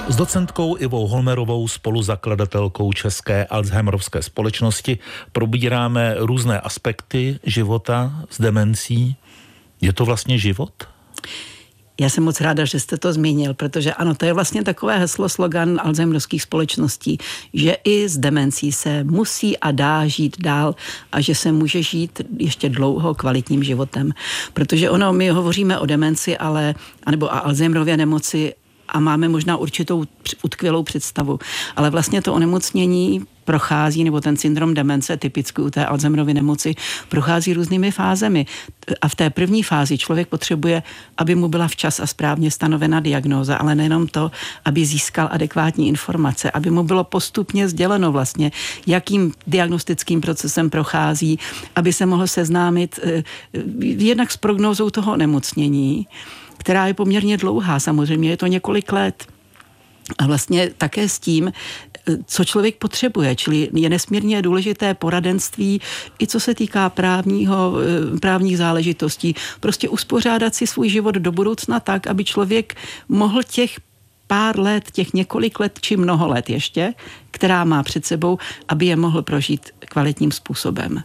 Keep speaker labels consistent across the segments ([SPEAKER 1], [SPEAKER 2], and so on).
[SPEAKER 1] S docentkou Ivou Holmerovou, spoluzakladatelkou České Alzheimerovské společnosti, probíráme různé aspekty života s demencí. Je to vlastně život?
[SPEAKER 2] Já jsem moc ráda, že jste to zmínil, protože ano, to je vlastně takové heslo, slogan Alzheimerovských společností, že i s demencí se musí a dá žít dál a že se může žít ještě dlouho kvalitním životem. Protože my hovoříme o demenci, anebo o Alzheimerově nemoci a máme možná určitou utkvělou představu, ale vlastně to onemocnění prochází, nebo ten syndrom demence, typicky u té Alzheimerovy nemoci, prochází různými fázemi. A v té první fázi člověk potřebuje, aby mu byla včas a správně stanovena diagnóza, ale nejenom to, aby získal adekvátní informace, aby mu bylo postupně sděleno vlastně, jakým diagnostickým procesem prochází, aby se mohl seznámit jednak s prognózou toho onemocnění, která je poměrně dlouhá, samozřejmě je to několik let. A vlastně také s tím, co člověk potřebuje, čili je nesmírně důležité poradenství, i co se týká právních záležitostí. Prostě uspořádat si svůj život do budoucna tak, aby člověk mohl těch pár let, těch několik let, či mnoho let ještě, která má před sebou, aby je mohl prožít kvalitním způsobem.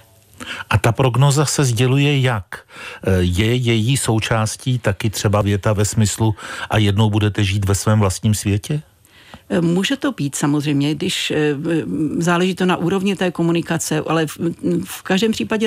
[SPEAKER 1] A ta prognoza se sděluje jak? Je její součástí taky třeba věta ve smyslu a jednou budete žít ve svém vlastním světě?
[SPEAKER 2] Může to být samozřejmě, když záleží to na úrovni té komunikace, ale v každém případě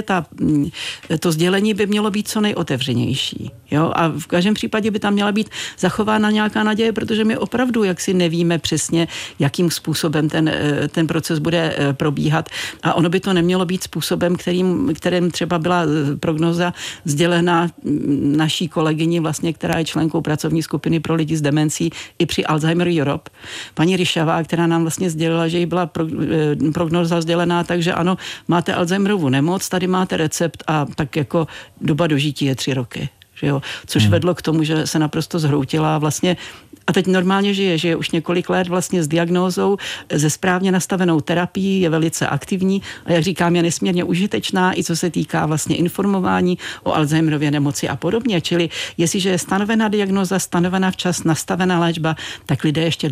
[SPEAKER 2] to sdělení by mělo být co nejotevřenější. Jo? A v každém případě by tam měla být zachována nějaká naděje, protože my opravdu jaksi nevíme přesně, jakým způsobem ten proces bude probíhat. A ono by to nemělo být způsobem, kterým třeba byla prognoza sdělena naší kolegyni, vlastně, která je členkou pracovní skupiny pro lidi s demencí i při Alzheimer Europe. Paní Ryšavá, která nám vlastně sdělila, že jí byla prognóza sdělená, takže ano, máte Alzheimerovu nemoc, tady máte recept a tak jako doba dožití je 3 roky. Že jo? Což vedlo k tomu, že se naprosto zhroutila vlastně a teď normálně žije už několik let vlastně s diagnózou, se správně nastavenou terapií, je velice aktivní a jak říkám, je nesmírně užitečná, i co se týká vlastně informování o Alzheimerově nemoci a podobně. Čili jestliže je stanovená diagnóza, stanovená včas, nastavená léčba, tak lidé ještě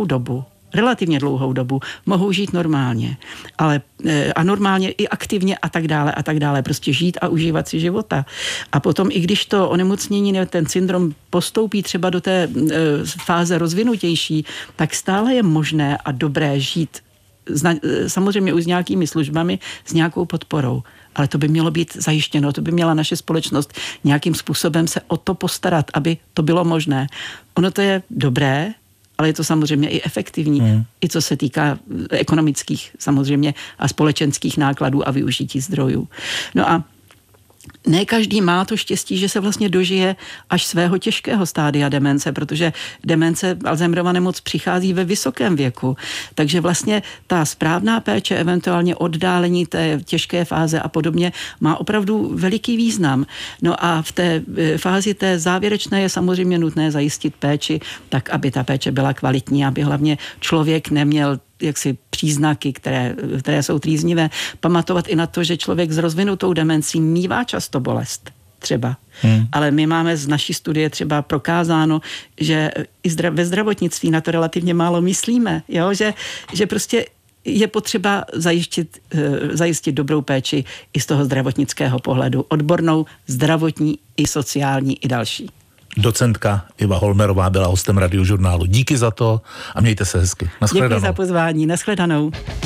[SPEAKER 2] relativně dlouhou dobu mohou žít normálně, ale a normálně i aktivně a tak dále, prostě žít a užívat si života. A potom, i když to onemocnění, ten syndrom postoupí třeba do té fáze rozvinutější, tak stále je možné a dobré žít samozřejmě už s nějakými službami, s nějakou podporou. Ale to by mělo být zajištěno, to by měla naše společnost nějakým způsobem se o to postarat, aby to bylo možné. Ono to je dobré, ale je to samozřejmě i efektivní, i co se týká ekonomických samozřejmě a společenských nákladů a využití zdrojů. No a ne každý má to štěstí, že se vlastně dožije až svého těžkého stádia demence, protože demence, Alzheimerova nemoc přichází ve vysokém věku. Takže vlastně ta správná péče, eventuálně oddálení té těžké fáze a podobně, má opravdu veliký význam. No a v té fázi té závěrečné je samozřejmě nutné zajistit péči tak, aby ta péče byla kvalitní, aby hlavně člověk neměl jaksi příznaky, které jsou trýznivé. Pamatovat i na to, že člověk s rozvinutou demencí mívá často bolest třeba. Ale my máme z naší studie třeba prokázáno, že i ve zdravotnictví na to relativně málo myslíme. Jo? Že prostě je potřeba zajistit dobrou péči i z toho zdravotnického pohledu. Odbornou, zdravotní i sociální i další.
[SPEAKER 1] Docentka Iva Holmerová byla hostem Radiožurnálu. Díky za to a mějte se hezky. Naschledanou.
[SPEAKER 2] Děkuji za pozvání. Naschledanou.